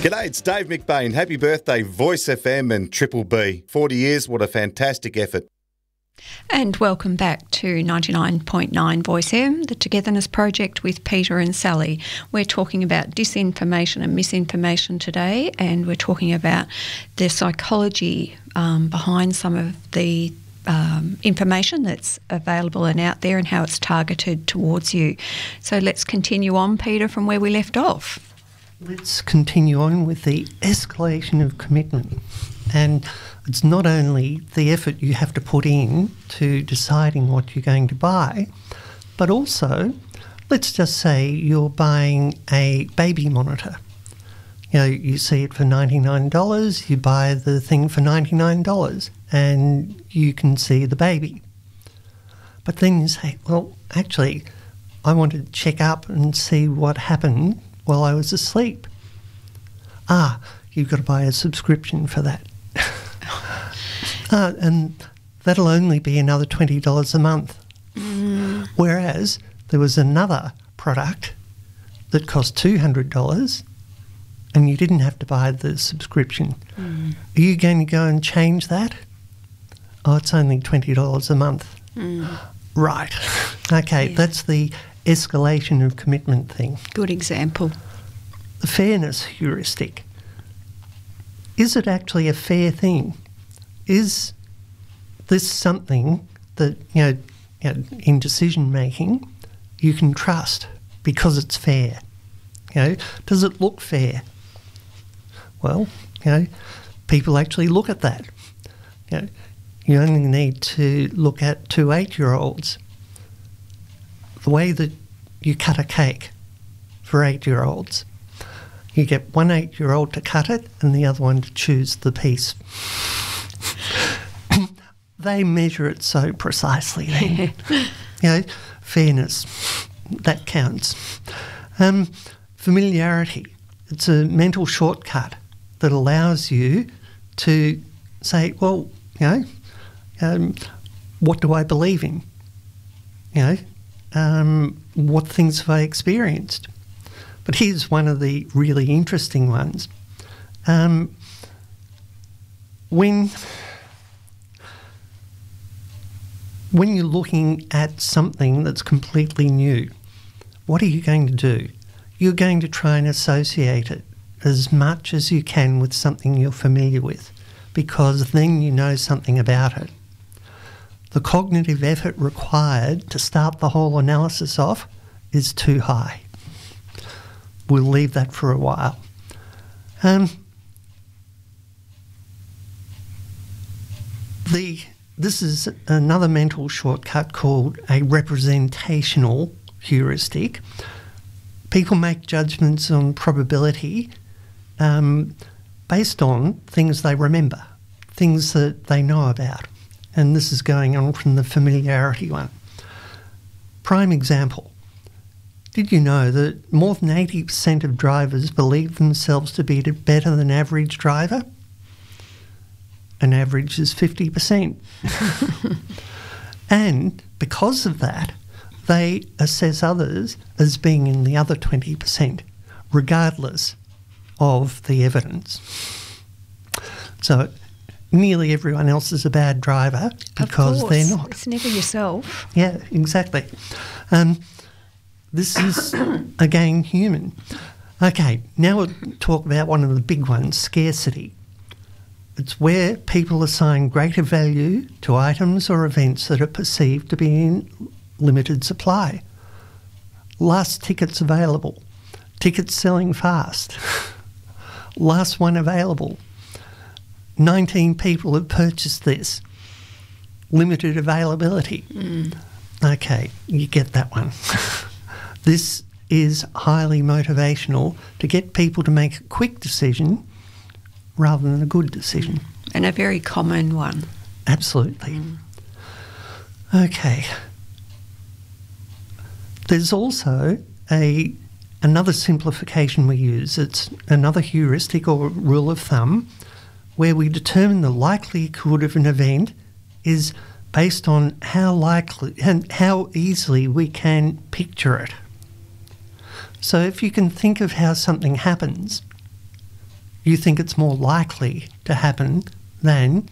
G'day, it's Dave McBain. Happy birthday, Voice FM and Triple B. 40 years, what a fantastic effort. And welcome back to 99.9 Voice M, the Togetherness Project with Peter and Sally. We're talking about disinformation and misinformation today, and we're talking about the psychology behind some of the information that's available and out there and how it's targeted towards you. So let's continue on, Peter, from where we left off. Let's continue on with the escalation of commitment. And it's not only the effort you have to put in to deciding what you're going to buy, but also, let's just say you're buying a baby monitor. You know, you see it for $99, you buy the thing for $99 and you can see the baby. But then you say, well, actually, I want to check up and see what happened while I was asleep. You've got to buy a subscription for that. And that'll only be another $20 a month. Whereas there was another product that cost $200 and you didn't have to buy the subscription. Are you going to go and change that? Oh, it's only $20 a month. Right. Okay, yeah. That's the escalation of commitment thing. Good example. The fairness heuristic. Is it actually a fair thing? Is this something that, in decision making, you can trust because it's fair? Does it look fair? Well, people actually look at that. You only need to look at two 8-year-olds. The way that you cut a cake for 8-year-olds, you get one 8-year-old to cut it and the other one to choose the piece. They measure it so precisely then. Fairness, that counts. Familiarity, it's a mental shortcut that allows you to say, well, what do I believe in? What things have I experienced? But here's one of the really interesting ones. When you're looking at something that's completely new, what are you going to do? You're going to try and associate it as much as you can with something you're familiar with, because then you know something about it. The cognitive effort required to start the whole analysis off is too high. We'll leave that for a while. This is another mental shortcut called a representational heuristic. People make judgments on probability based on things they remember, things that they know about. And this is going on from the familiarity one. Prime example. Did you know that more than 80% of drivers believe themselves to be a better than average driver? An average is 50%. And because of that, they assess others as being in the other 20%, regardless of the evidence. So nearly everyone else is a bad driver because they're not. It's never yourself. Yeah, exactly. This is, again, human. Okay, now we'll talk about one of the big ones, scarcity. It's where people assign greater value to items or events that are perceived to be in limited supply. Last tickets available. Tickets selling fast. Last one available. 19 people have purchased this. Limited availability. Okay, you get that one. This is highly motivational to get people to make a quick decision rather than a good decision. And a very common one. Absolutely. Okay. There's also another simplification we use. It's another heuristic or rule of thumb where we determine the likelihood of an event is based on how likely and how easily we can picture it. So if you can think of how something happens, you think it's more likely to happen than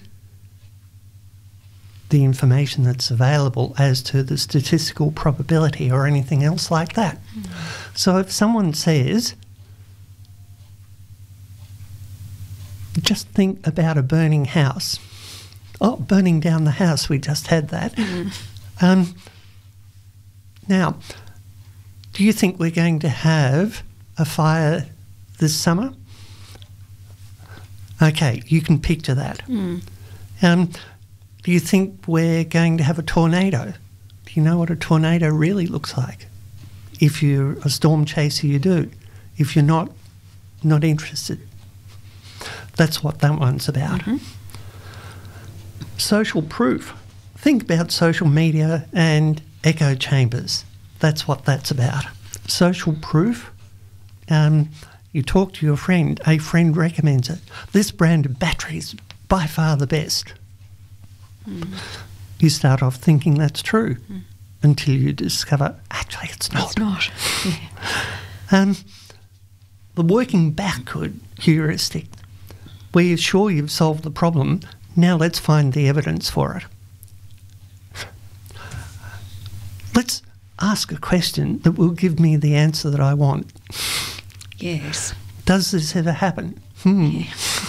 the information that's available as to the statistical probability or anything else like that. So if someone says, just think about a burning house. Oh, burning down the house, we just had that. Now, do you think we're going to have a fire this summer? Okay, you can picture that. Do you think we're going to have a tornado? Do you know what a tornado really looks like? If you're a storm chaser, you do. If you're not interested. That's what that one's about. Social proof. Think about social media and echo chambers. That's what that's about. Social proof. You talk to your friend, a friend recommends it. This brand of battery is by far the best. You start off thinking that's true until you discover, actually, it's not. It's not. Yeah. The working backward heuristic. We're sure you've solved the problem. Now let's find the evidence for it. Let's ask a question that will give me the answer that I want. Yes. Does this ever happen? Yeah.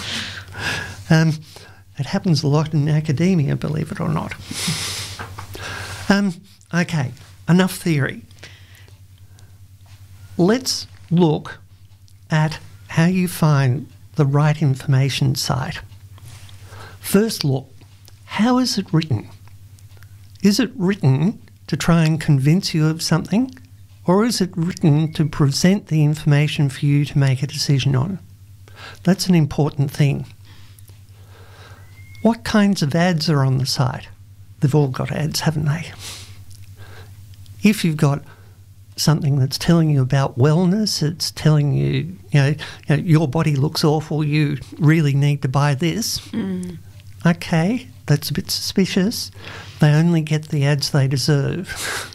It happens a lot in academia, believe it or not. Okay, enough theory. Let's look at how you find the right information site. First look, how is it written? Is it written to try and convince you of something, or is it written to present the information for you to make a decision on? That's an important thing. What kinds of ads are on the site? They've all got ads, haven't they? If you've got something that's telling you about wellness, it's telling you, your body looks awful, you really need to buy this. Okay, that's a bit suspicious. They only get the ads they deserve.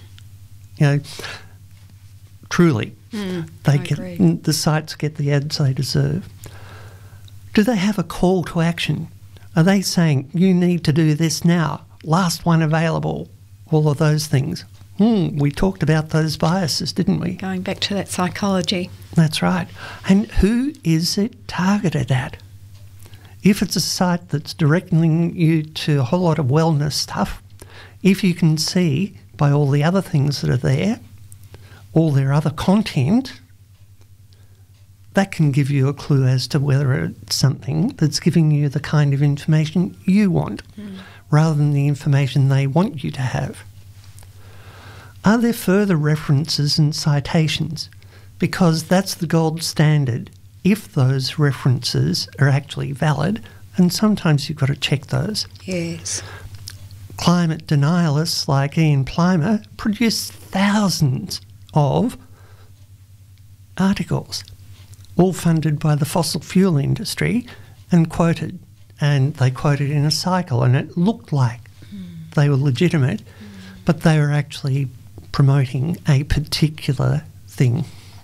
Truly, the sites get the ads they deserve. Do they have a call to action? Are they saying, you need to do this now, last one available, all of those things? We talked about those biases, didn't we? Going back to that psychology. That's right. And who is it targeted at? If it's a site that's directing you to a whole lot of wellness stuff, if you can see by all the other things that are there, all their other content, that can give you a clue as to whether it's something that's giving you the kind of information you want, rather than the information they want you to have. Are there further references and citations? Because that's the gold standard. If those references are actually valid, and sometimes you've got to check those. Yes. Climate denialists like Ian Plimer produce thousands of articles, all funded by the fossil fuel industry and quoted. And they quoted in a cycle, and it looked like they were legitimate, but they were actually promoting a particular thing.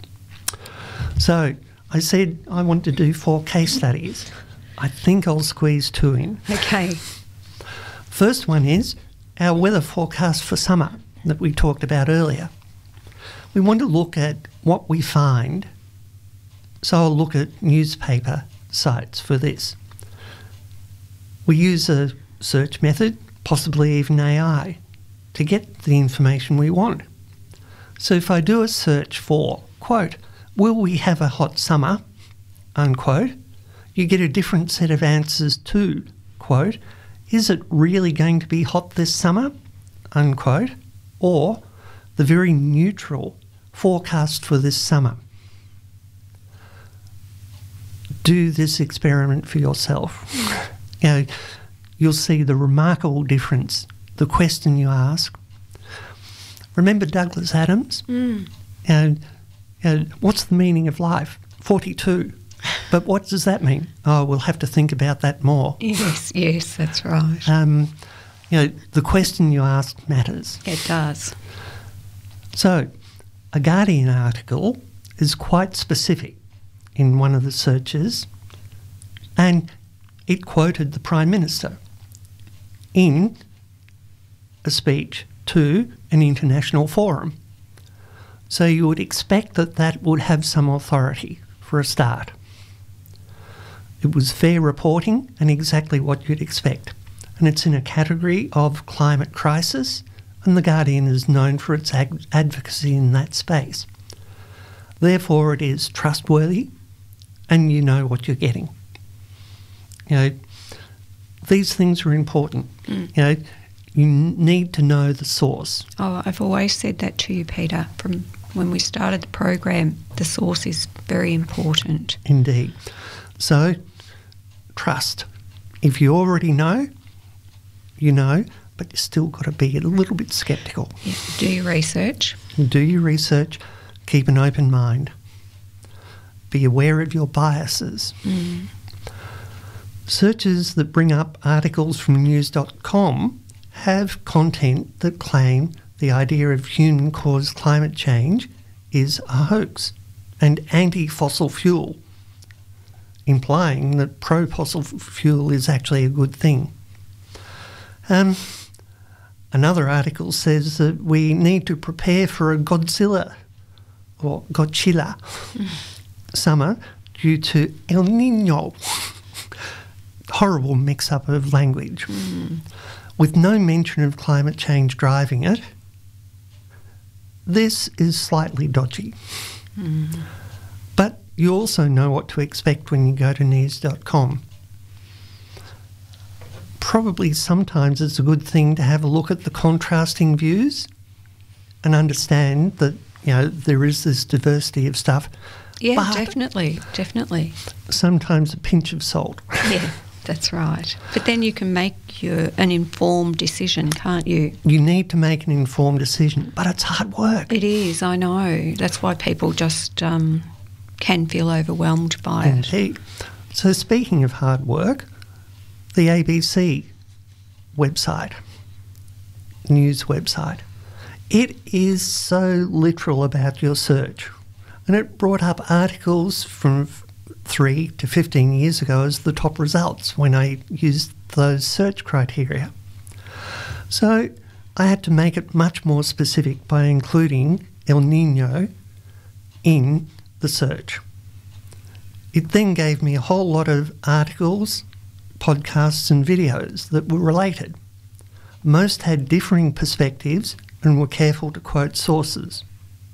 So I said I want to do 4 case studies. I think I'll squeeze 2 in. Okay. First one is our weather forecast for summer that we talked about earlier. We want to look at what we find. So I'll look at newspaper sites for this. We use a search method, possibly even AI, to get the information we want. So if I do a search for, quote, will we have a hot summer, unquote, you get a different set of answers to, quote, is it really going to be hot this summer, unquote, or the very neutral forecast for this summer. Do this experiment for yourself. You'll see the remarkable difference, the question you ask. Remember Douglas Adams? What's the meaning of life? 42. But what does that mean? Oh, we'll have to think about that more. Yes, that's right. The question you ask matters. It does. So, a Guardian article is quite specific in one of the searches. And it quoted the Prime Minister in a speech to an international forum. So you would expect that that would have some authority for a start. It was fair reporting and exactly what you'd expect. And it's in a category of climate crisis, and The Guardian is known for its advocacy in that space. Therefore, it is trustworthy, and you know what you're getting. You know, these things are important. You know, you need to know the source. Oh, I've always said that to you, Peter, from when we started the program. The source is very important. Indeed. So, trust. If you already know, you know, but you still got to be a little bit sceptical. Yeah. Do your research. Do your research. Keep an open mind. Be aware of your biases. Searches that bring up articles from news.com have content that claim the idea of human-caused climate change is a hoax and anti-fossil fuel, implying that pro-fossil fuel is actually a good thing. Another article says that we need to prepare for a Godzilla summer due to El Nino. Horrible mix-up of language. With no mention of climate change driving it, this is slightly dodgy. But you also know what to expect when you go to news.com. Probably sometimes it's a good thing to have a look at the contrasting views and understand that, you know, there is this diversity of stuff. Yeah, but definitely. sometimes a pinch of salt. Yeah, that's right. But then you can make an informed decision, can't you? You need to make an informed decision, but it's hard work. It is, I know. That's why people just can feel overwhelmed by it. Indeed. So speaking of hard work, the ABC website, news website, it is so literal about your search. And it brought up articles from 3 to 15 years ago as the top results when I used those search criteria. So I had to make it much more specific by including El Nino in the search. It then gave me a whole lot of articles, podcasts and videos that were related. Most had differing perspectives and were careful to quote sources.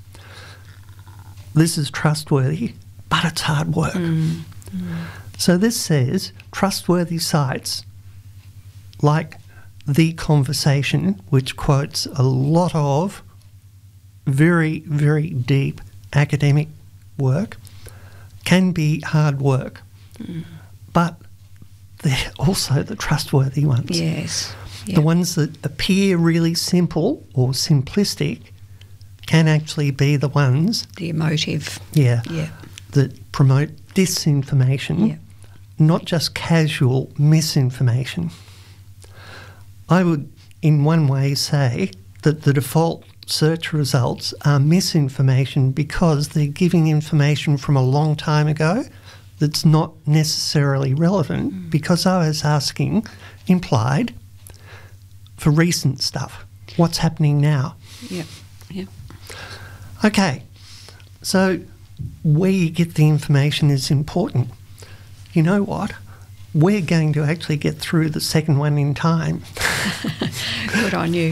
This is trustworthy, but it's hard work. So this says trustworthy sites like The Conversation, which quotes a lot of very, very deep academic work, can be hard work. But they're also the trustworthy ones. Yes. Yep. The ones that appear really simple or simplistic can actually be the ones... The emotive. Yeah. Yeah. That promote disinformation, Yep. not just casual misinformation. I would, in one way, say that the default search results are misinformation because they're giving information from a long time ago that's not necessarily relevant because I was asking, implied, for recent stuff. What's happening now? Yep. Yep. Okay, so where you get the information is important. You know what? We're going to actually get through the second one in time. Good on you.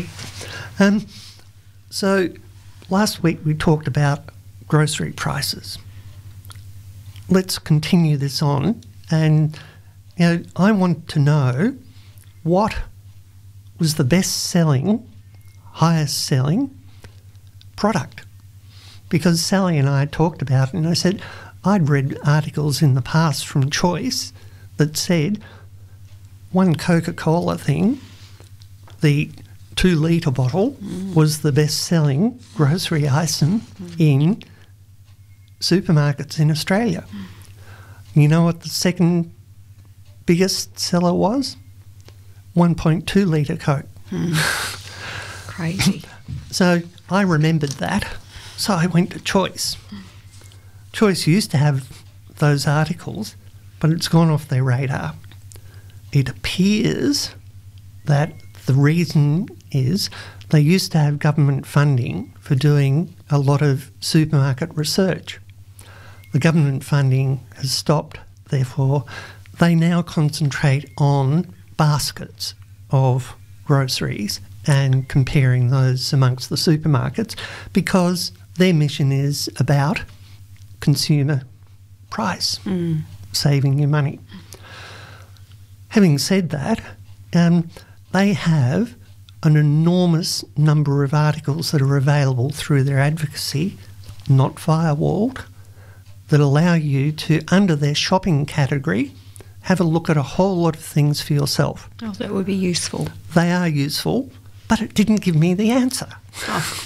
So last week we talked about grocery prices. Let's continue this on, and I want to know what was the best-selling, highest-selling product. Because Sally and I talked about it, and I said I'd read articles in the past from Choice that said one Coca-Cola thing, the 2-litre bottle, was the best-selling grocery item in supermarkets in Australia. You know what the second biggest seller was? 1.2 litre Coke. Crazy. So I remembered that. So I went to Choice. Choice used to have those articles, but it's gone off their radar. It appears that the reason is they used to have government funding for doing a lot of supermarket research. The government funding has stopped, therefore they now concentrate on baskets of groceries and comparing those amongst the supermarkets because their mission is about consumer price, saving you money. Having said that, they have an enormous number of articles that are available through their advocacy, not firewalled, that allow you to, under their shopping category, have a look at a whole lot of things for yourself. Oh, that would be useful. They are useful, but it didn't give me the answer. Oh.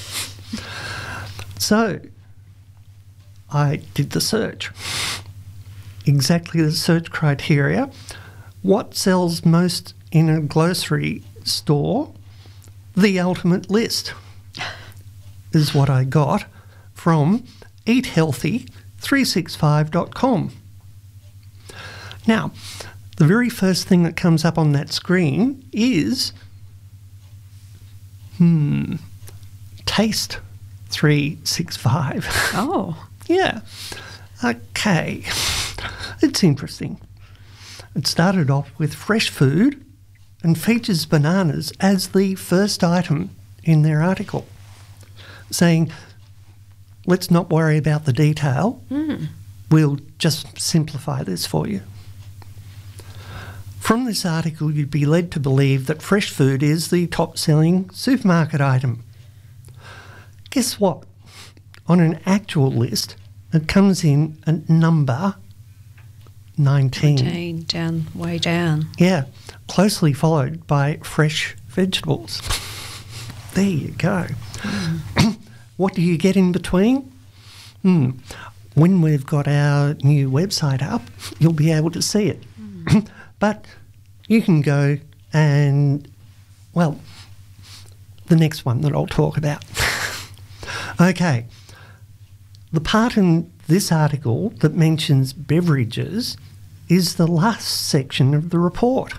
So I did the search. Exactly the search criteria. What sells most in a grocery store? The ultimate list is what I got from eathealthy365.com. Now, the very first thing that comes up on that screen is Taste 365. Oh. Yeah. Okay. It's interesting. It started off with fresh food and features bananas as the first item in their article, saying, let's not worry about the detail. We'll just simplify this for you. From this article, you'd be led to believe that fresh food is the top-selling supermarket item. Guess what? On an actual list, it comes in at number 19. Down, way down. Yeah, closely followed by fresh vegetables. There you go. What do you get in between? When we've got our new website up, you'll be able to see it. But you can go and, well, the next one that I'll talk about. Okay. The part in this article that mentions beverages is the last section of the report.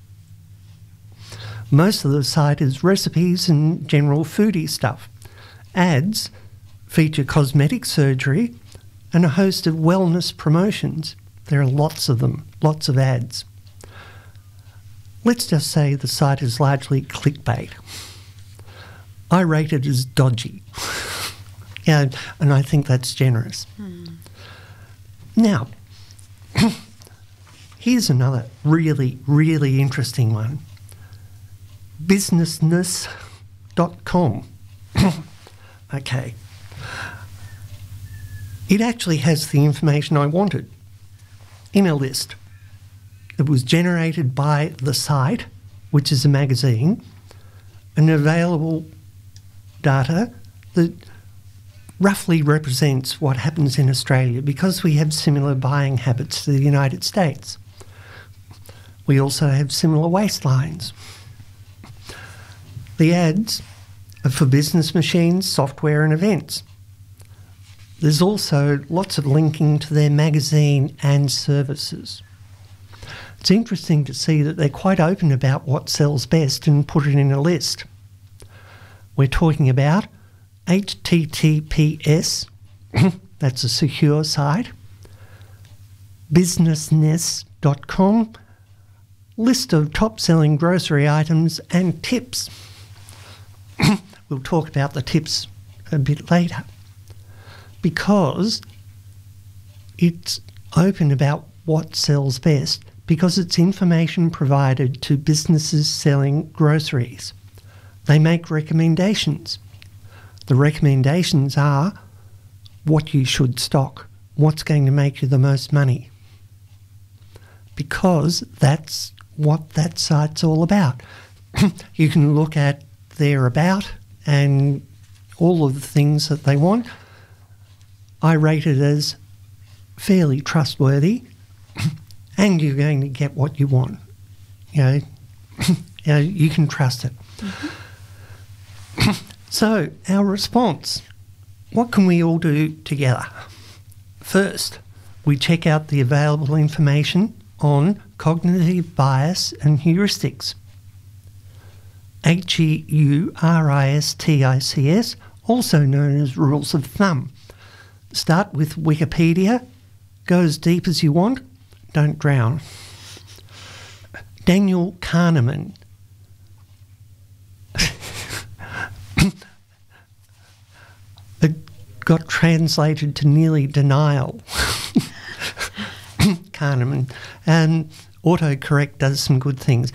Most of the site is recipes and general foodie stuff. Ads feature cosmetic surgery and a host of wellness promotions. There are lots of them, lots of ads. Let's just say the site is largely clickbait. I rate it as dodgy. Yeah, and I think that's generous. Now, here's another really, really interesting one. Businessness.com. Okay. It actually has the information I wanted in a list. It was generated by The Site, which is a magazine, and available data that roughly represents what happens in Australia because we have similar buying habits to the United States. We also have similar waistlines. The ads are for business machines, software and events. There's also lots of linking to their magazine and services. It's interesting to see that they're quite open about what sells best and put it in a list. We're talking about HTTPS, that's a secure site, businessness.com, list of top-selling grocery items and tips. We'll talk about the tips a bit later. Because it's open about what sells best, because it's information provided to businesses selling groceries. They make recommendations. The recommendations are what you should stock, what's going to make you the most money. Because that's what that site's all about. You can look at their about and all of the things that they want. I rate it as fairly trustworthy and you're going to get what you want. You know, you can trust it. So, our response. What can we all do together? First, we check out the available information on cognitive bias and heuristics. HEURISTICS, also known as rules of thumb. Start with Wikipedia, go as deep as you want, don't drown. Daniel Kahneman. It got translated to nearly denial. Kahneman. And autocorrect does some good things.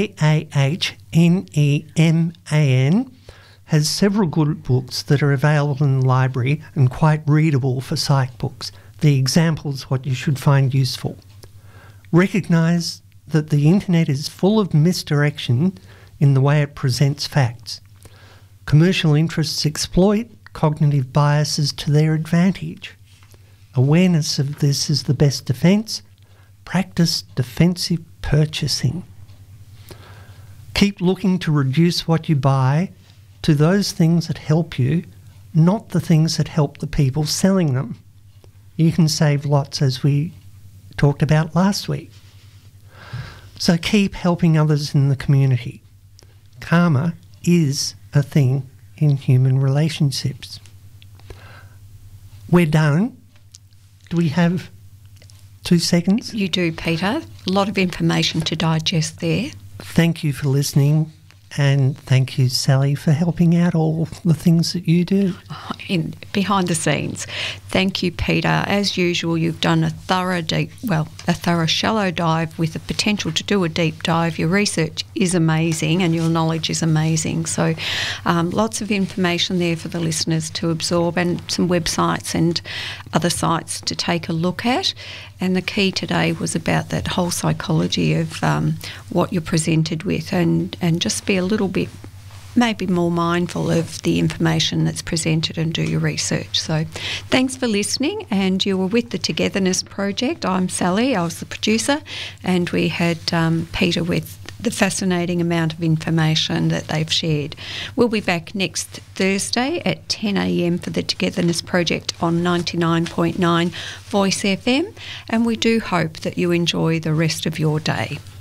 Kahneman has several good books that are available in the library and quite readable for psych books. The examples what you should find useful. Recognise that the internet is full of misdirection in the way it presents facts. Commercial interests exploit cognitive biases to their advantage. Awareness of this is the best defence. Practice defensive purchasing. Keep looking to reduce what you buy to those things that help you, not the things that help the people selling them. You can save lots, as we talked about last week. So keep helping others in the community. Karma is a thing in human relationships. We're done. Do we have 2 seconds? You do, Peter. A lot of information to digest there. Thank you for listening, and thank you, Sally, for helping out all the things that you do. Behind the scenes. Thank you, Peter. As usual, you've done a thorough shallow dive with the potential to do a deep dive. Your research is amazing and your knowledge is amazing. So lots of information there for the listeners to absorb, and some websites and other sites to take a look at. And the key today was about that whole psychology of what you're presented with, and just be a little bit maybe more mindful of the information that's presented and do your research. So thanks for listening, and you were with the Togetherness Project. I'm Sally, I was the producer, and we had Peter with the fascinating amount of information that they've shared. We'll be back next Thursday at 10 a.m. for the Togetherness Project on 99.9 Voice FM, and we do hope that you enjoy the rest of your day.